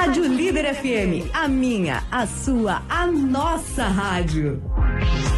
Rádio Líder FM, a minha, a sua, a nossa rádio.